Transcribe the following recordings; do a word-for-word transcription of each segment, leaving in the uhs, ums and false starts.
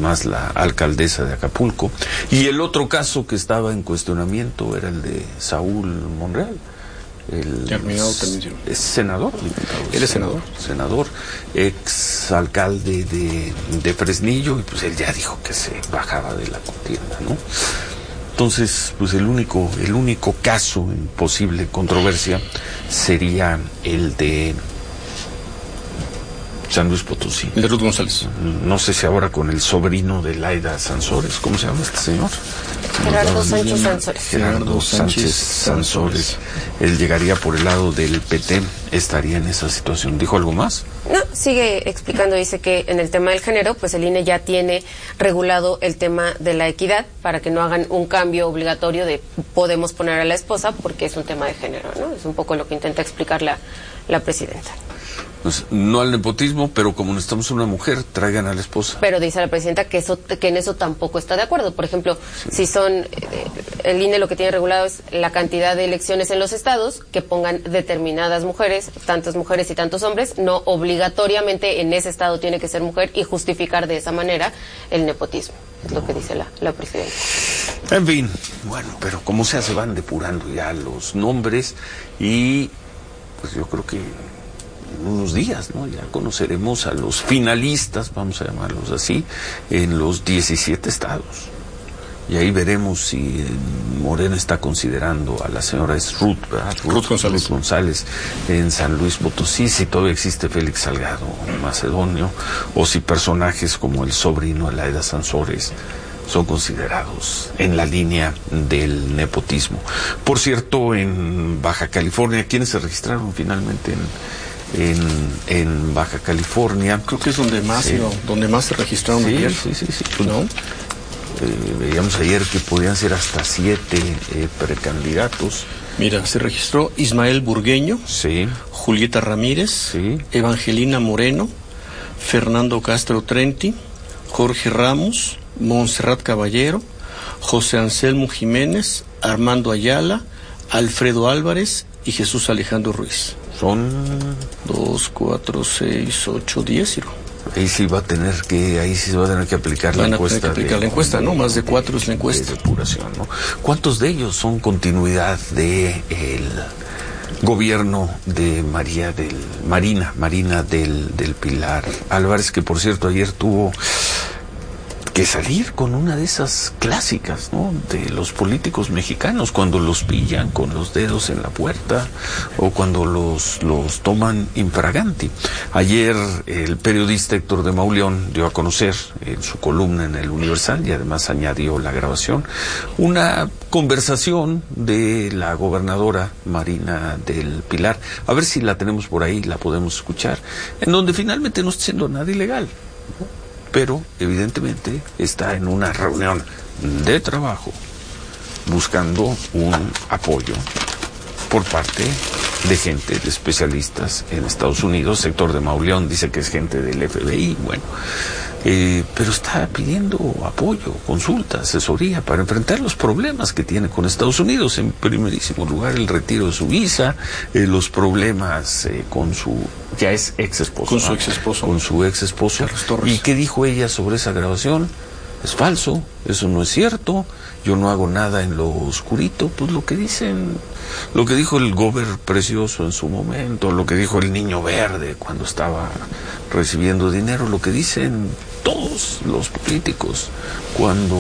además la alcaldesa de Acapulco. Y el otro caso que estaba en cuestionamiento era el de Saúl Monreal. El Terminado, terminado. Es senador. Él es senador. Senador, ex alcalde de, de Fresnillo, y pues él ya dijo que se bajaba de la contienda, ¿no? Entonces, pues el único, el único caso en posible controversia sería el de San Luis Potosí. El de Ruth González. No sé si ahora con el sobrino de Laida Sansores, ¿cómo se llama este señor? Gerardo Sánchez Sansores. Gerardo Sánchez Sansores. Él llegaría por el lado del P T, estaría en esa situación. ¿Dijo algo más? No, sigue explicando, dice que en el tema del género, pues el I N E ya tiene regulado el tema de la equidad para que no hagan un cambio obligatorio de podemos poner a la esposa porque es un tema de género, ¿no? Es un poco lo que intenta explicar la, la presidenta. Pues, no al nepotismo, pero como necesitamos una mujer, traigan a la esposa. Pero dice la presidenta que eso que en eso tampoco está de acuerdo. Por ejemplo, sí. si son, eh, el I N E lo que tiene regulado es la cantidad de elecciones en los estados, que pongan determinadas mujeres, tantas mujeres y tantos hombres, no obligatoriamente en ese estado tiene que ser mujer y justificar de esa manera el nepotismo. Es lo que dice la, la presidenta. En fin, bueno, pero como sea, se van depurando ya los nombres y pues yo creo que en unos días, ¿no? Ya conoceremos a los finalistas, vamos a llamarlos así, en los diecisiete estados. Y ahí veremos si Morena está considerando a la señora es Ruth, ¿verdad? Ruth, Ruth González. Ruth González en San Luis Potosí, si todavía existe Félix Salgado Macedonio, o si personajes como el sobrino de Laida Sansores son considerados en la línea del nepotismo. Por cierto, en Baja California, ¿quiénes se registraron finalmente en En, en Baja California? Creo que es donde más, sí. ¿no? donde más se registraron sí, ayer. Sí, sí, sí. Pues, ¿no? eh, veíamos ayer que podían ser hasta siete eh, precandidatos. Mira, se registró Ismael Burgueño, sí. Julieta Ramírez, sí. Evangelina Moreno, Fernando Castro Trenti, Jorge Ramos, Montserrat Caballero, José Anselmo Jiménez, Armando Ayala, Alfredo Álvarez y Jesús Alejandro Ruiz. Son dos, cuatro, seis, ocho, diez. Ahí sí va a tener que, ahí sí se va a tener que aplicar Van la encuesta. Van a tener que aplicar de, la encuesta, ¿no? Más de cuatro es la encuesta. De depuración, ¿no? ¿Cuántos de ellos son continuidad de el gobierno de María del Marina, Marina del, del Pilar Álvarez, que por cierto ayer tuvo que salir con una de esas clásicas, ¿no? De los políticos mexicanos, cuando los pillan con los dedos en la puerta o cuando los, los toman infraganti. Ayer el periodista Héctor de Mauleón dio a conocer en su columna en El Universal, y además añadió la grabación, una conversación de la gobernadora Marina del Pilar. A ver si la tenemos por ahí, la podemos escuchar, en donde finalmente no está haciendo nada ilegal, ¿no? Pero evidentemente está en una reunión de trabajo buscando un apoyo por parte de gente, de especialistas en Estados Unidos. Héctor de Mauleón dice que es gente del F B I, bueno, eh, pero está pidiendo apoyo, consulta, asesoría para enfrentar los problemas que tiene con Estados Unidos. En primerísimo lugar, el retiro de su visa, eh, los problemas eh, con su ya es ex esposo. Con su ex esposo. Con su ex esposo. ¿Y qué dijo ella sobre esa grabación? Es falso, eso no es cierto, yo no hago nada en lo oscurito. Pues lo que dicen, lo que dijo el Gober Precioso en su momento, lo que dijo el Niño Verde cuando estaba recibiendo dinero, lo que dicen todos los políticos cuando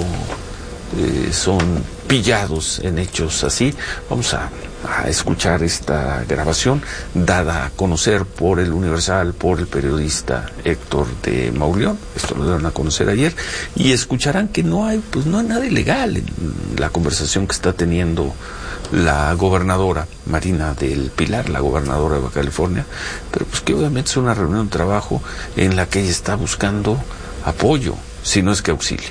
eh, son pillados en hechos así. Vamos a, a escuchar esta grabación dada a conocer por El Universal, por el periodista Héctor de Mauleón. Esto lo dieron a conocer ayer, y escucharán que no hay, pues no hay nada ilegal en la conversación que está teniendo la gobernadora Marina del Pilar, la gobernadora de Baja California, pero pues que obviamente es una reunión de trabajo en la que ella está buscando apoyo, si no es que auxilio.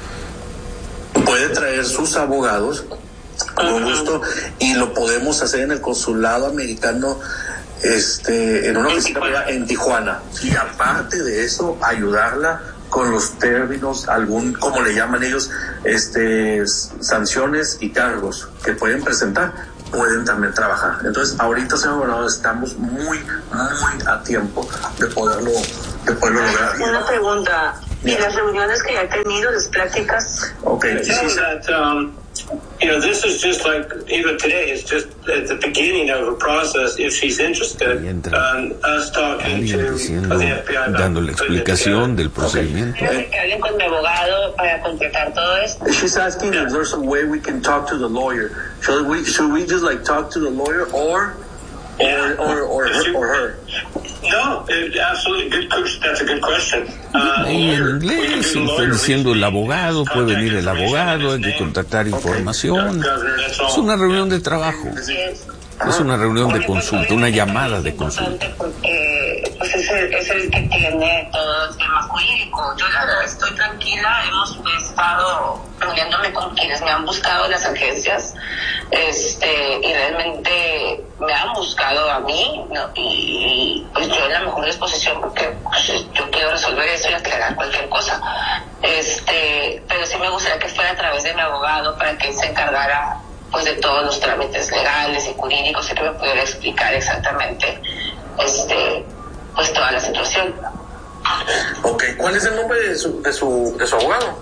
Puede traer sus abogados con gusto, y lo podemos hacer en el consulado americano, este, en una oficina en Tijuana, y aparte de eso ayudarla con los términos, algún, como le llaman ellos, este, sanciones y cargos que pueden presentar, pueden también trabajar. Entonces, ahorita, señor gobernador, estamos muy, muy a tiempo de poderlo, de poderlo lograr. Una pregunta. Y las reuniones que ya he tenido, las pláticas. Okay. She's that, um, you know, this is just like, even today, it's just at the beginning of a process, if she's interested, um, us talking to diciendo, the F B I. dándole explicación del procedimiento. Okay. Que hablen con mi abogado para completar todo esto. She's asking if there's a way we can talk to the lawyer. Should we, should we just like talk to the lawyer or, Yeah. or, or, or, her, or her? No, it, absolutely good. That's a good question. Uh, Y en inglés está diciendo el abogado, puede venir el abogado, hay que contactar información. Es una reunión de trabajo, es una reunión de consulta, una llamada de consulta. Porque pues es, el, es el que tiene todo el tema jurídico. Yo la verdad estoy tranquila, hemos estado reuniéndome con quienes me han buscado en las agencias, este, y realmente me han buscado a mí, ¿no? y, y pues yo en la mejor disposición, porque pues, yo quiero resolver eso y aclarar cualquier cosa, este, pero sí me gustaría que fuera a través de mi abogado para que él se encargara pues de todos los trámites legales y jurídicos y que me pudiera explicar exactamente este pues toda la situación. Okay. ¿Cuál es el nombre de su, de su, de su abogado?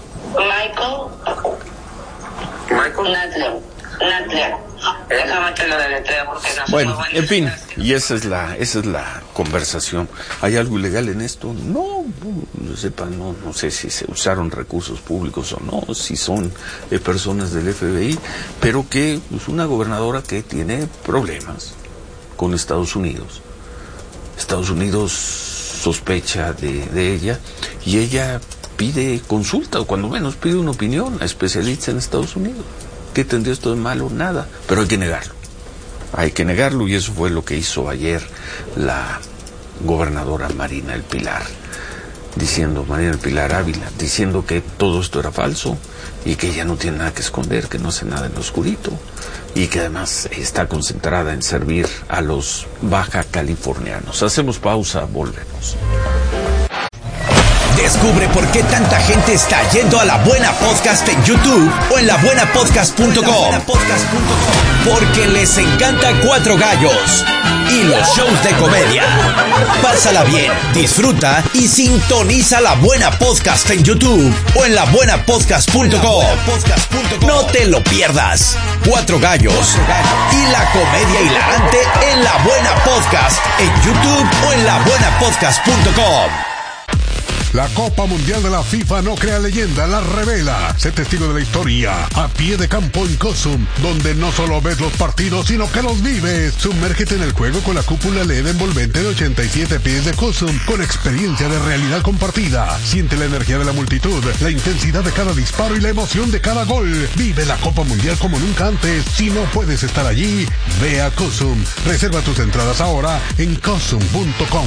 Michael Michael Nadler. Nadler. Déjame que lo deletreo porque no. Bueno, en fin, y esa es la esa es la conversación. ¿Hay algo ilegal en esto? No, no sepa, no, no sé si se usaron recursos públicos o no, si son eh, personas del F B I, pero que es pues, una gobernadora que tiene problemas con Estados Unidos. Estados Unidos sospecha de, de ella y ella pide consulta, o cuando menos pide una opinión a especialistas en Estados Unidos. ¿Qué tendría esto de malo? Nada, pero hay que negarlo. Hay que negarlo y eso fue lo que hizo ayer la gobernadora Marina del Pilar, diciendo, Marina del Pilar Ávila, diciendo que todo esto era falso y que ella no tiene nada que esconder, que no hace nada en lo oscurito y que además está concentrada en servir a los baja californianos. Hacemos pausa, volvemos. Descubre por qué tanta gente está yendo a La Buena Podcast en YouTube o en la buena podcast punto com. Porque les encanta Cuatro Gallos y los shows de comedia. Pásala bien, disfruta y sintoniza La Buena Podcast en YouTube o en la buena podcast punto com. No te lo pierdas. Cuatro Gallos y la comedia hilarante en La Buena Podcast en YouTube o en la buena podcast punto com. La Copa Mundial de la FIFA no crea leyenda, la revela. Sé testigo de la historia a pie de campo en Cosum, donde no solo ves los partidos, sino que los vives. Sumérgete en el juego con la cúpula L E D envolvente de ochenta y siete pies de Cosum, con experiencia de realidad compartida. Siente la energía de la multitud, la intensidad de cada disparo y la emoción de cada gol. Vive la Copa Mundial como nunca antes. Si no puedes estar allí, ve a Cosum. Reserva tus entradas ahora en cosum punto com.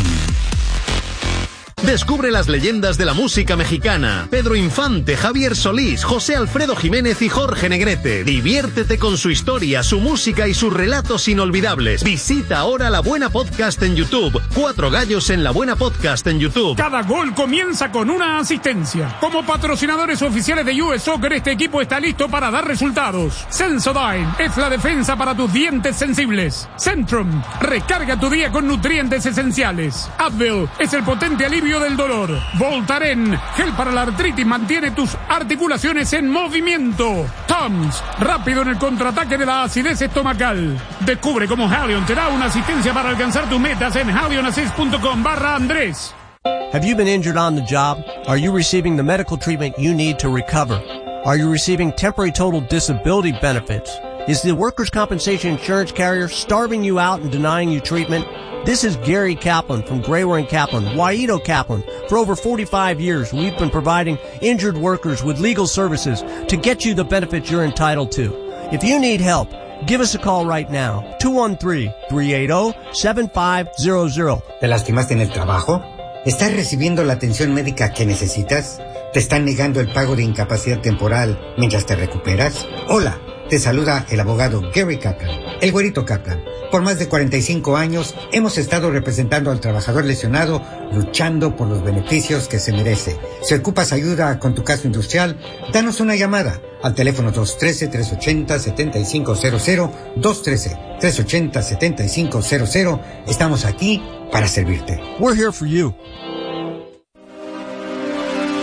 Descubre las leyendas de la música mexicana. Pedro Infante, Javier Solís, José Alfredo Jiménez y Jorge Negrete. Diviértete con su historia, su música y sus relatos inolvidables. Visita ahora La Buena Podcast en YouTube. Cuatro Gallos en La Buena Podcast en YouTube. Cada gol comienza con una asistencia. Como patrocinadores oficiales de U S Soccer, este equipo está listo para dar resultados. Sensodyne es la defensa para tus dientes sensibles. Centrum, recarga tu día con nutrientes esenciales. Advil es el potente alivio del dolor. Voltaren, gel para la artritis, mantiene tus articulaciones en movimiento. Tums, rápido en el contraataque de la acidez estomacal. Descubre cómo Halion te da una asistencia para alcanzar tus metas en halionassist punto com barra Andrés. Have you been injured on the job? Are you receiving the medical treatment you need to recover? Are you receiving temporary total disability benefits? Is the workers' compensation insurance carrier starving you out and denying you treatment? This is Gary Kaplan from Grayware and Kaplan, Waito Kaplan. For over forty-five years, we've been providing injured workers with legal services to get you the benefits you're entitled to. If you need help, give us a call right now, two one three, three eight zero, seven five zero zero. ¿Te lastimaste en el trabajo? ¿Estás recibiendo la atención médica que necesitas? ¿Te están negando el pago de incapacidad temporal mientras te recuperas? Hola. Te saluda el abogado Gary Kaplan, el güerito Kaplan. Por más de cuarenta y cinco años hemos estado representando al trabajador lesionado, luchando por los beneficios que se merece. Si ocupas ayuda con tu caso industrial, danos una llamada al teléfono dos uno tres, tres ocho cero, siete cinco cero cero, dos uno tres, tres ocho cero, siete cinco cero cero. Estamos aquí para servirte. We're here for you.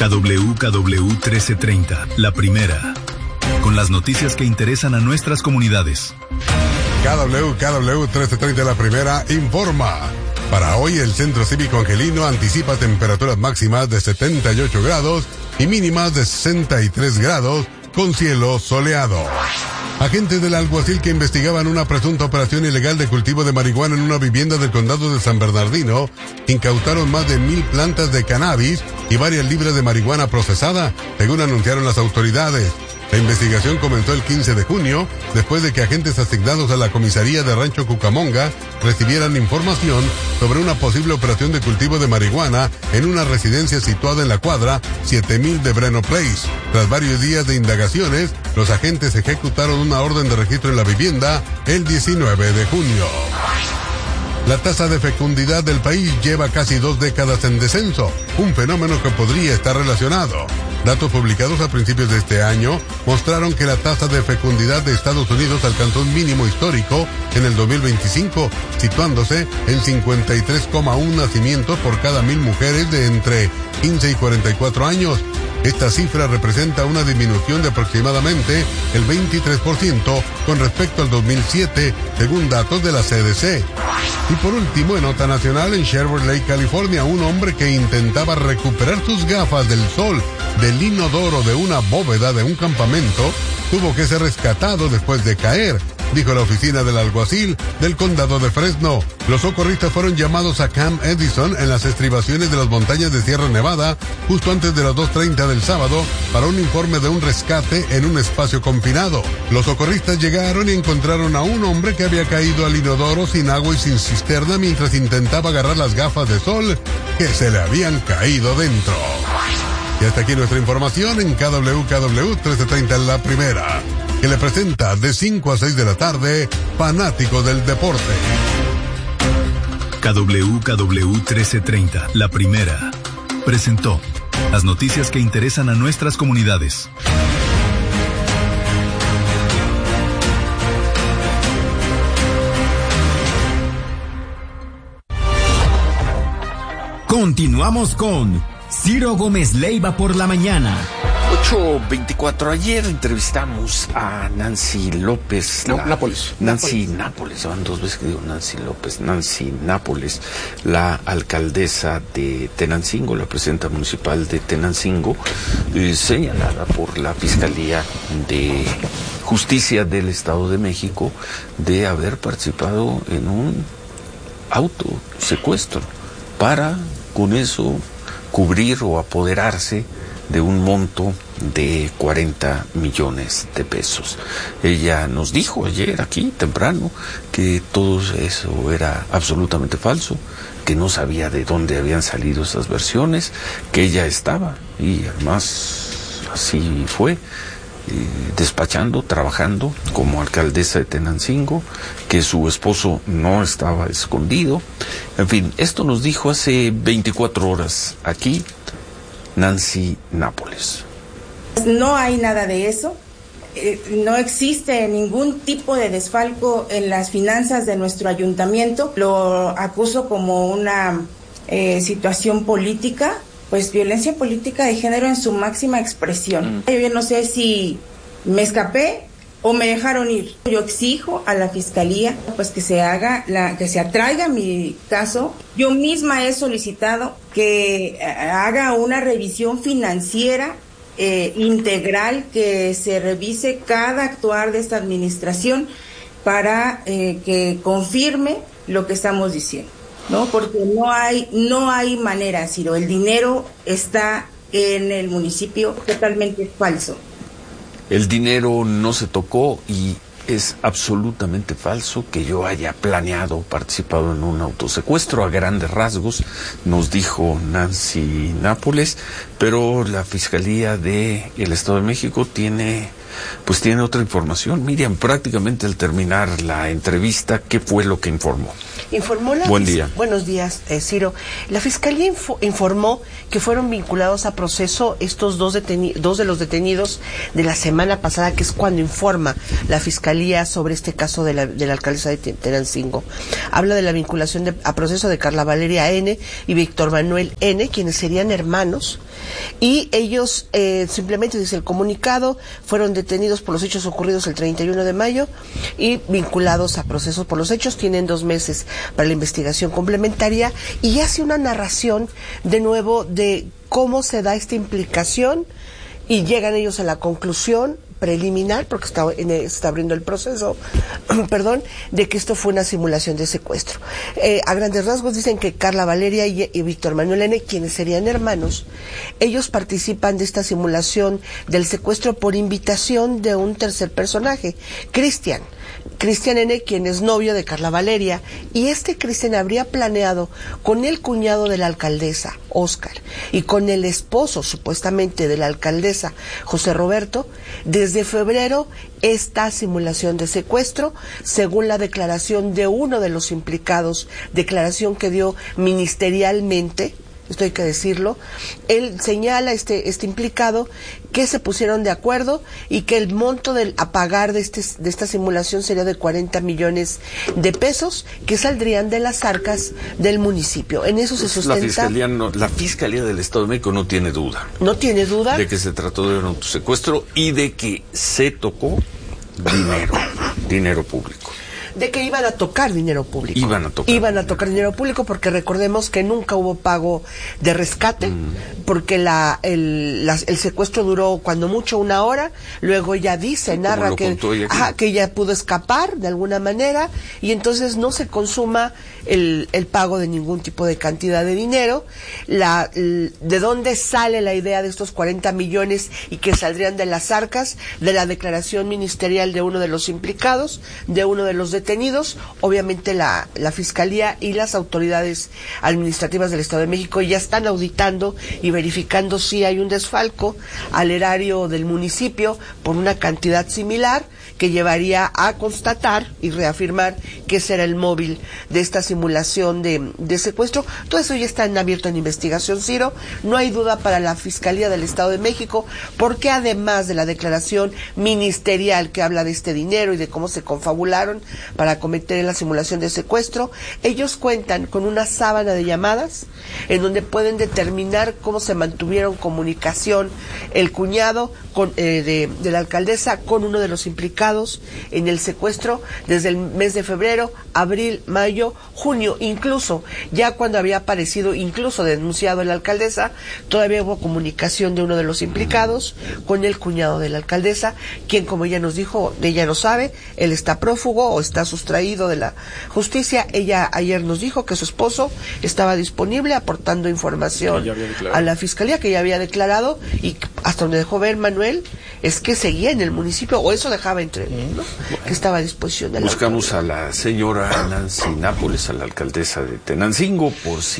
K W K W trece treinta, la primera. Con las noticias que interesan a nuestras comunidades. K W K W trece treinta, la primera, informa. Para hoy el Centro Cívico Angelino anticipa temperaturas máximas de setenta y ocho grados y mínimas de sesenta y tres grados con cielo soleado. Agentes del alguacil que investigaban una presunta operación ilegal de cultivo de marihuana en una vivienda del condado de San Bernardino incautaron más de mil plantas de cannabis y varias libras de marihuana procesada, según anunciaron las autoridades. La investigación comenzó el quince de junio, después de que agentes asignados a la comisaría de Rancho Cucamonga recibieran información sobre una posible operación de cultivo de marihuana en una residencia situada en la cuadra siete mil de Breno Place. Tras varios días de indagaciones, los agentes ejecutaron una orden de registro en la vivienda el diecinueve de junio. La tasa de fecundidad del país lleva casi dos décadas en descenso, un fenómeno que podría estar relacionado. Datos publicados a principios de este año mostraron que la tasa de fecundidad de Estados Unidos alcanzó un mínimo histórico en el dos mil veinticinco, situándose en cincuenta y tres coma uno nacimientos por cada mil mujeres de entre quince y cuarenta y cuatro años. Esta cifra representa una disminución de aproximadamente el veintitrés por ciento con respecto al dos mil siete, según datos de la C D C. Y por último, en nota nacional, en Sherwood Lake, California, un hombre que intentaba recuperar sus gafas del sol del inodoro de una bóveda de un campamento tuvo que ser rescatado después de caer, dijo la oficina del alguacil del condado de Fresno. Los socorristas fueron llamados a Camp Edison en las estribaciones de las montañas de Sierra Nevada justo antes de las dos treinta del sábado para un informe de un rescate en un espacio confinado. Los socorristas llegaron y encontraron a un hombre que había caído al inodoro sin agua y sin cisterna mientras intentaba agarrar las gafas de sol que se le habían caído dentro. Y hasta aquí nuestra información en K W K W trece treinta, la primera, que le presenta de cinco a seis de la tarde, Fanático del Deporte. K W K W trece treinta, la primera, presentó las noticias que interesan a nuestras comunidades. Continuamos con Ciro Gómez Leiva por la mañana. ocho veinticuatro. Ayer entrevistamos a Nancy López. No, la, Nápoles. Nancy Nápoles. Van dos veces que digo Nancy López. Nancy Nápoles, la alcaldesa de Tenancingo, la presidenta municipal de Tenancingo, eh, señalada por la Fiscalía de Justicia del Estado de México de haber participado en un autosecuestro para, con eso, cubrir o apoderarse de un monto de cuarenta millones de pesos. Ella nos dijo ayer aquí temprano que todo eso era absolutamente falso, que no sabía de dónde habían salido esas versiones, que ella estaba, y además así fue, eh, despachando, trabajando como alcaldesa de Tenancingo, que su esposo no estaba escondido. En fin, esto nos dijo hace veinticuatro horas aquí Nancy Nápoles. No hay nada de eso. Eh, no existe ningún tipo de desfalco en las finanzas de nuestro ayuntamiento. Lo acuso como una eh, situación política, pues violencia política de género en su máxima expresión. Mm. Yo no sé si me escapé o me dejaron ir. Yo exijo a la fiscalía pues que se haga la que se atraiga mi caso. Yo misma he solicitado que haga una revisión financiera eh, integral, que se revise cada actuar de esta administración para eh, que confirme lo que estamos diciendo, ¿no? Porque no hay no hay manera, Ciro. El dinero está en el municipio, totalmente falso. El dinero no se tocó y es absolutamente falso que yo haya planeado, participado en un autosecuestro. A grandes rasgos nos dijo Nancy Nápoles, pero la Fiscalía de el Estado de México tiene, pues tiene otra información. Miriam, prácticamente al terminar la entrevista, ¿qué fue lo que informó? Informó la Buen día. Buenos días, eh, Ciro. La Fiscalía info, informó que fueron vinculados a proceso estos dos, deteni dos de los detenidos de la semana pasada, que es cuando informa la Fiscalía sobre este caso de la, de la alcaldesa de Tenancingo. Habla de la vinculación de, a proceso de Carla Valeria N. y Víctor Manuel N., quienes serían hermanos, y ellos eh, simplemente, dice el comunicado, fueron detenidos por los hechos ocurridos el treinta y uno de mayo y vinculados a procesos por los hechos. Tienen dos meses para la investigación complementaria y hace una narración de nuevo de cómo se da esta implicación y llegan ellos a la conclusión preliminar, porque está, en, está abriendo el proceso, perdón, de que esto fue una simulación de secuestro. Eh, a grandes rasgos dicen que Carla Valeria y, y Víctor Manuel N., quienes serían hermanos, ellos participan de esta simulación del secuestro por invitación de un tercer personaje, Cristian. Cristian N., quien es novio de Carla Valeria, y este Cristian habría planeado con el cuñado de la alcaldesa, Óscar, y con el esposo, supuestamente, de la alcaldesa, José Roberto, desde febrero, esta simulación de secuestro, según la declaración de uno de los implicados, declaración que dio ministerialmente, esto hay que decirlo, él señala, este, este implicado, que se pusieron de acuerdo y que el monto del, a pagar de, este, de esta simulación sería de cuarenta millones de pesos que saldrían de las arcas del municipio. En eso se sustenta. La Fiscalía, no, la Fiscalía del Estado de México no tiene duda. No tiene duda. De que se trató de un autosecuestro y de que se tocó dinero, dinero público. De que iban a tocar dinero público. Iban a tocar. Iban a tocar dinero público porque recordemos que nunca hubo pago de rescate, mm. porque la el, la, el secuestro duró cuando mucho una hora, luego ella dice, narra que, ajá, que ella pudo escapar de alguna manera y entonces no se consuma el, el pago de ningún tipo de cantidad de dinero. La, el, ¿de dónde sale la idea de estos cuarenta millones y que saldrían de las arcas? De la declaración ministerial de uno de los implicados, de uno de los detenidos. detenidos, obviamente la, la Fiscalía y las autoridades administrativas del Estado de México ya están auditando y verificando si hay un desfalco al erario del municipio por una cantidad similar que llevaría a constatar y reafirmar que ese era el móvil de esta simulación de, de secuestro. Todo eso ya está en abierto en investigación, Ciro. No hay duda para la Fiscalía del Estado de México, porque además de la declaración ministerial que habla de este dinero y de cómo se confabularon para cometer la simulación de secuestro, ellos cuentan con una sábana de llamadas en donde pueden determinar cómo se mantuvieron comunicación el cuñado con, eh, de, de la alcaldesa con uno de los implicados en el secuestro desde el mes de febrero, abril, mayo, junio, incluso ya cuando había aparecido, incluso denunciado la alcaldesa, todavía hubo comunicación de uno de los implicados con el cuñado de la alcaldesa, quien, como ella nos dijo, ella no sabe, él está prófugo o está sustraído de la justicia. Ella ayer nos dijo que su esposo estaba disponible aportando información a la Fiscalía, que ya había declarado, y hasta donde dejó ver Manuel es que seguía en el municipio, o eso dejaba entre ¿no? que estaba a disposición de la Buscamos a la señora Nancy Nápoles, a la alcaldesa de Tenancingo, por si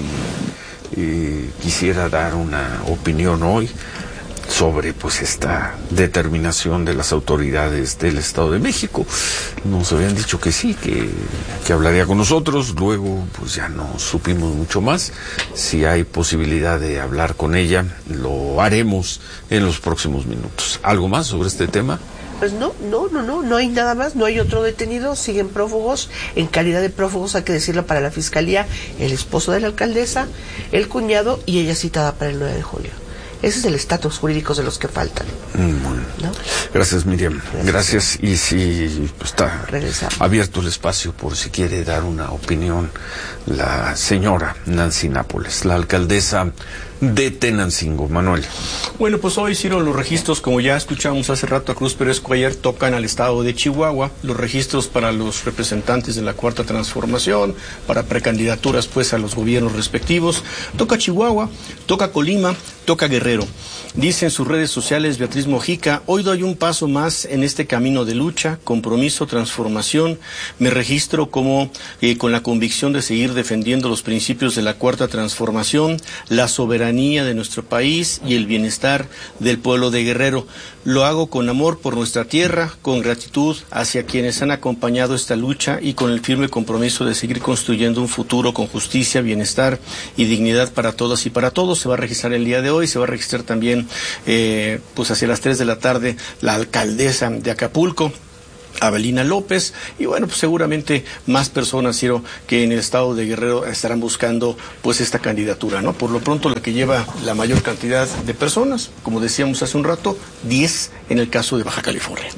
eh, quisiera dar una opinión hoy sobre pues esta determinación de las autoridades del Estado de México. Nos habían dicho que sí, que, que hablaría con nosotros, luego pues ya no supimos mucho más. Si hay posibilidad de hablar con ella, lo haremos en los próximos minutos. ¿Algo más sobre este tema? Pues no, no, no, no, no hay nada más, no hay otro detenido, siguen prófugos, en calidad de prófugos, hay que decirlo, para la Fiscalía, el esposo de la alcaldesa, el cuñado y ella citada para el nueve de julio. Ese es el estatus jurídico de los que faltan. Bueno. ¿No? Gracias, Miriam. Gracias. Gracias. Y si pues, está Regresamos. abierto el espacio por si quiere dar una opinión la señora Nancy Nápoles, la alcaldesa de Tenancingo. Manuel. Bueno, pues hoy, Ciro, los registros, como ya escuchamos hace rato a Cruz Pérez Cuellar, tocan al estado de Chihuahua, los registros para los representantes de la Cuarta Transformación, para precandidaturas pues a los gobiernos respectivos. Toca Chihuahua, toca Colima, toca Guerrero. Dice en sus redes sociales Beatriz Mojica: hoy doy un paso más en este camino de lucha, compromiso, transformación. Me registro como eh, con la convicción de seguir defendiendo los principios de la Cuarta Transformación, la soberanía de nuestro país y el bienestar del pueblo de Guerrero. Lo hago con amor por nuestra tierra, con gratitud hacia quienes han acompañado esta lucha y con el firme compromiso de seguir construyendo un futuro con justicia, bienestar y dignidad para todas y para todos. Se va a registrar el día de hoy, se va a registrar también eh, pues hacia las tres de la tarde la alcaldesa de Acapulco, Abelina López, y bueno, pues seguramente más personas, Ciro, que en el estado de Guerrero estarán buscando pues esta candidatura, ¿no? Por lo pronto la que lleva la mayor cantidad de personas, como decíamos hace un rato, diez en el caso de Baja California.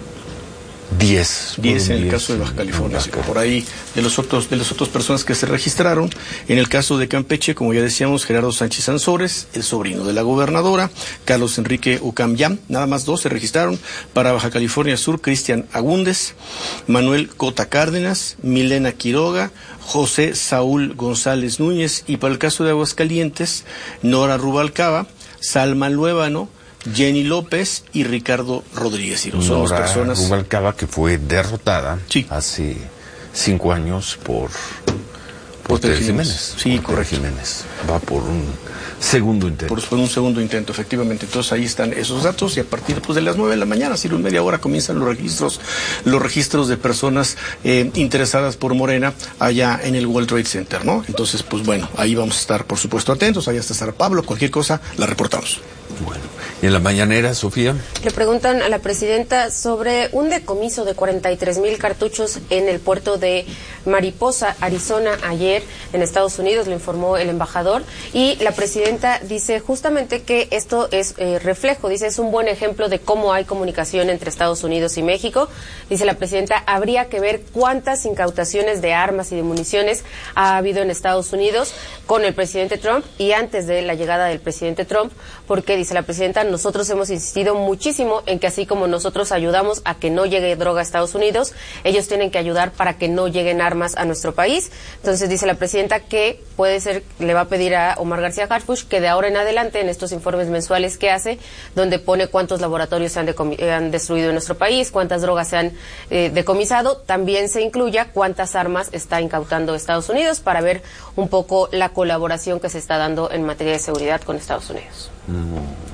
Diez. Diez en el caso de Baja California. Así que por ahí de los otros, de las otras personas que se registraron, en el caso de Campeche, como ya decíamos, Gerardo Sánchez Sansores, el sobrino de la gobernadora, Carlos Enrique Ucamyam, nada más dos se registraron. Para Baja California Sur, Cristian Agúndez, Manuel Cota Cárdenas, Milena Quiroga, José Saúl González Núñez, y para el caso de Aguascalientes, Nora Rubalcaba, Salma Luébano, Jenny López y Ricardo Rodríguez. Y son Nora las personas... Rubalcaba, que fue derrotada sí. hace cinco años por, por, por Tere Jiménez. Jiménez. Sí, por correcto. Tere Jiménez. Va por un segundo intento. Por, por un segundo intento, efectivamente. Entonces ahí están esos datos, y a partir pues, de las nueve de la mañana, si en media hora, comienzan los registros, los registros de personas eh, interesadas por Morena allá en el World Trade Center, ¿no? Entonces, pues bueno, ahí vamos a estar, por supuesto, atentos. Ahí hasta estará Pablo. Cualquier cosa la reportamos. Bueno. ¿Y en la mañanera, Sofía? Le preguntan a la presidenta sobre un decomiso de cuarenta y tres mil cartuchos en el puerto de Mariposa, Arizona, ayer en Estados Unidos, lo informó el embajador, y la presidenta dice justamente que esto es eh, reflejo, dice, es un buen ejemplo de cómo hay comunicación entre Estados Unidos y México. Dice la presidenta, habría que ver cuántas incautaciones de armas y de municiones ha habido en Estados Unidos con el presidente Trump y antes de la llegada del presidente Trump, porque, dice la presidenta, nosotros hemos insistido muchísimo en que así como nosotros ayudamos a que no llegue droga a Estados Unidos, ellos tienen que ayudar para que no lleguen armas a nuestro país. Entonces dice la presidenta que puede ser, le va a pedir a Omar García Harfuch que de ahora en adelante, en estos informes mensuales que hace, donde pone cuántos laboratorios se han, han destruido en nuestro país, cuántas drogas se han eh, decomisado, también se incluya cuántas armas está incautando Estados Unidos, para ver un poco la colaboración que se está dando en materia de seguridad con Estados Unidos. Mm.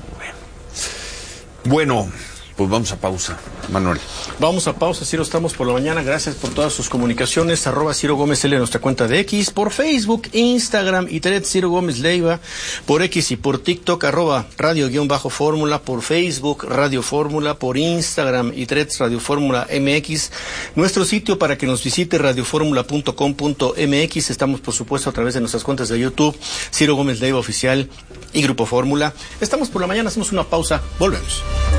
Bueno, pues vamos a pausa, Manuel. Vamos a pausa, Ciro, estamos por la mañana. Gracias por todas sus comunicaciones. Arroba Ciro Gómez L en nuestra cuenta de X, por Facebook, Instagram y Threads, Ciro Gómez Leiva, por X y por TikTok, arroba Radio-Fórmula, por Facebook, Radio Fórmula, por Instagram y Threads, Radio Fórmula M X. Nuestro sitio para que nos visite, radioformula punto com punto m x. Estamos, por supuesto, a través de nuestras cuentas de YouTube, Ciro Gómez Leiva Oficial y Grupo Fórmula. Estamos por la mañana, hacemos una pausa, volvemos.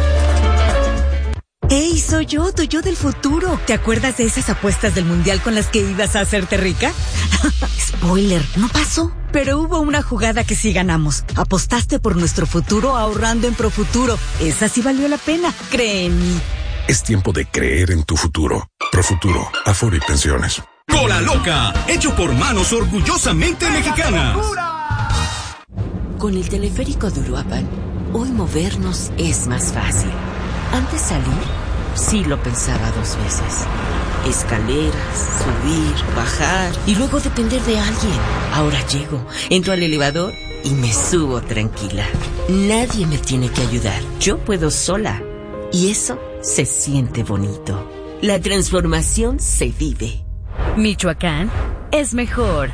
¡Ey, soy yo, tu yo del futuro! ¿Te acuerdas de esas apuestas del mundial con las que ibas a hacerte rica? Spoiler, no pasó. Pero hubo una jugada que sí ganamos. Apostaste por nuestro futuro ahorrando en Profuturo. Esa sí valió la pena, cree en mí. Es tiempo de creer en tu futuro. Profuturo, Afore y Pensiones. Cola Loca, hecho por manos orgullosamente mexicanas. Con el teleférico de Uruapan, hoy movernos es más fácil. Antes salir, sí lo pensaba dos veces. Escaleras, subir, bajar y luego depender de alguien. Ahora llego, entro al elevador y me subo tranquila. Nadie me tiene que ayudar. Yo puedo sola. Y eso se siente bonito. La transformación se vive. Michoacán es mejor.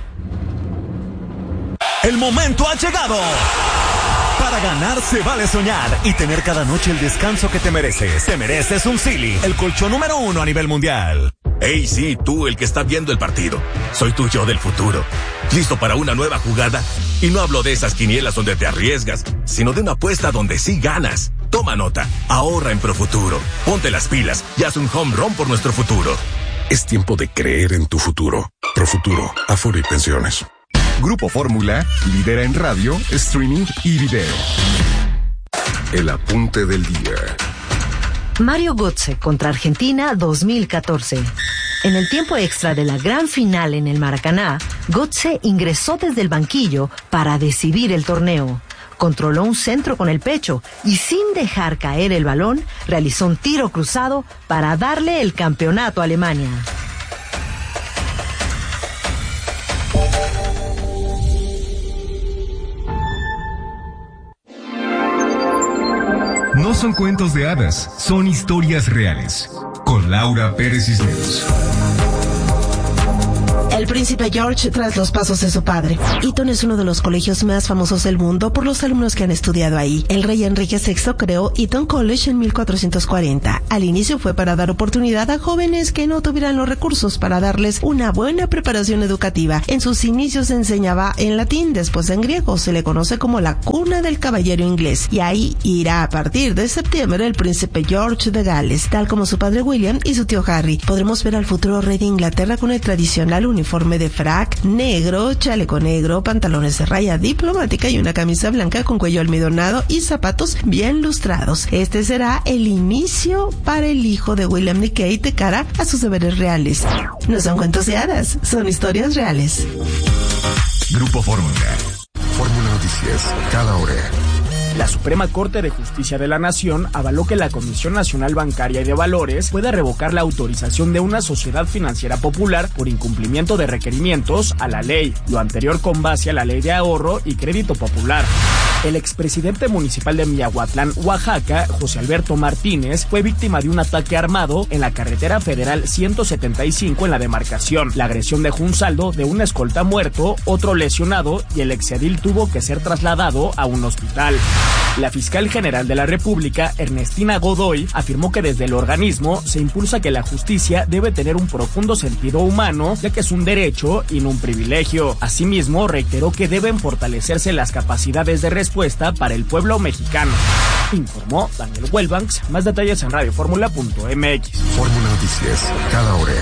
El momento ha llegado. Para ganar se vale soñar y tener cada noche el descanso que te mereces. Te mereces un Silly, el colchón número uno a nivel mundial. Hey, sí, tú, el que está viendo el partido. Soy tu yo del futuro. ¿Listo para una nueva jugada? Y no hablo de esas quinielas donde te arriesgas, sino de una apuesta donde sí ganas. Toma nota, ahorra en Profuturo. Ponte las pilas y haz un home run por nuestro futuro. Es tiempo de creer en tu futuro. Profuturo, Afore y Pensiones. Grupo Fórmula lidera en radio, streaming y video. El apunte del día. Mario Götze contra Argentina dos mil catorce. En el tiempo extra de la gran final en el Maracaná, Götze ingresó desde el banquillo para decidir el torneo. Controló un centro con el pecho y sin dejar caer el balón, realizó un tiro cruzado para darle el campeonato a Alemania. No son cuentos de hadas, son historias reales. Con Laura Pérez Cisneros. El príncipe George tras los pasos de su padre. Eton es uno de los colegios más famosos del mundo por los alumnos que han estudiado ahí. El rey Enrique sexto creó Eton College en mil cuatrocientos cuarenta. Al inicio fue para dar oportunidad a jóvenes que no tuvieran los recursos para darles una buena preparación educativa. En sus inicios se enseñaba en latín, después en griego. Se le conoce como la cuna del caballero inglés. Y ahí irá a partir de septiembre el príncipe George de Gales, tal como su padre William y su tío Harry. Podremos ver al futuro rey de Inglaterra con el tradicional uniforme de frac negro, chaleco negro, pantalones de raya diplomática y una camisa blanca con cuello almidonado y zapatos bien lustrados. Este será el inicio para el hijo de William y Kate de cara a sus deberes reales. No son cuentos de hadas, son historias reales. Grupo Fórmula. Fórmula Noticias, cada hora. La Suprema Corte de Justicia de la Nación avaló que la Comisión Nacional Bancaria y de Valores pueda revocar la autorización de una sociedad financiera popular por incumplimiento de requerimientos a la ley, lo anterior con base a la Ley de Ahorro y Crédito Popular. El expresidente municipal de Miahuatlán, Oaxaca, José Alberto Martínez, fue víctima de un ataque armado en la carretera federal ciento setenta y cinco en la demarcación. La agresión dejó un saldo de un escolta muerto, otro lesionado y el exedil tuvo que ser trasladado a un hospital. La fiscal general de la República, Ernestina Godoy, afirmó que desde el organismo se impulsa que la justicia debe tener un profundo sentido humano, ya que es un derecho y no un privilegio. Asimismo, reiteró que deben fortalecerse las capacidades de respuesta para el pueblo mexicano. Informó Daniel Wellbanks. Más detalles en radio fórmula punto m x. Fórmula Noticias, cada hora.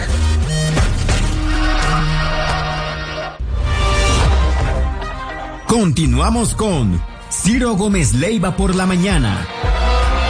Continuamos con Ciro Gómez Leiva por la mañana.